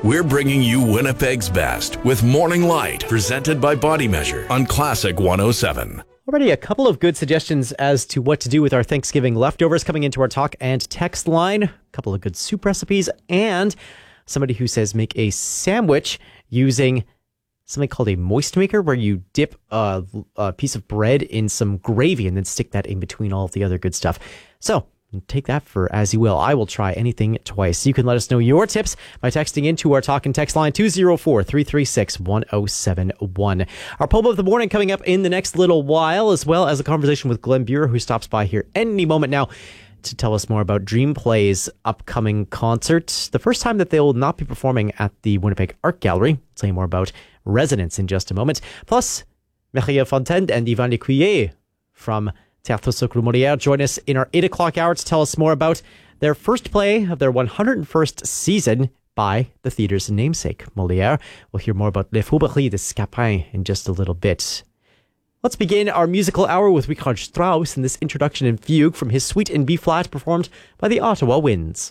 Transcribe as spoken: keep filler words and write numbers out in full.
We're bringing you Winnipeg's best with Morning Light, presented by Body Measure on Classic one oh seven. Already a couple of good suggestions as to what to do with our Thanksgiving leftovers coming into our talk and text line. A couple of good soup recipes and somebody who says make a sandwich using something called a moist maker, where you dip a, a piece of bread in some gravy and then stick that in between all of the other good stuff. So take that for as you will. I will try anything twice. You can let us know your tips by texting into our talk and text line two oh four, three three six, one oh seven one. Our poem of the morning coming up in the next little while, as well as a conversation with Glenn Buehrer, who stops by here any moment now to tell us more about Dream Play's upcoming concert. The first time that they will not be performing at the Winnipeg Art Gallery. I'll tell you more about Resonance in just a moment. Plus, Maria Fontaine and Yvan Lécuyer from Théâtre Sacre Molière join us in our eight o'clock hour to tell us more about their first play of their one hundred first season by the theatre's namesake, Molière. We'll hear more about Les Fauberies de Scapin in just a little bit. Let's begin our musical hour with Richard Strauss and this introduction in fugue from his Suite in B-flat performed by the Ottawa Winds.